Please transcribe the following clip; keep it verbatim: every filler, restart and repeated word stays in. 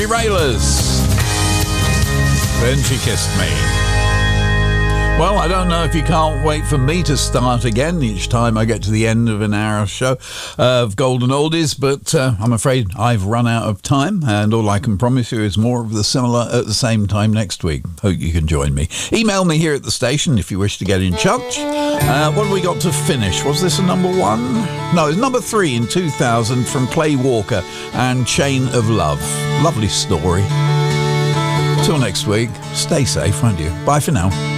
Derailers. Then She Kissed Me. Well, I don't know if you can't wait for me to start again each time I get to the end of an hour show of Golden Oldies, but uh, I'm afraid I've run out of time, and all I can promise you is more of the similar at the same time next week. Hope you can join me. Email me here at the station if you wish to get in touch. Uh, what have we got to finish? Was this a number one? No, it's number three in two thousand from Clay Walker and Chain of Love. Lovely story. Till next week, stay safe, won't you? Bye for now.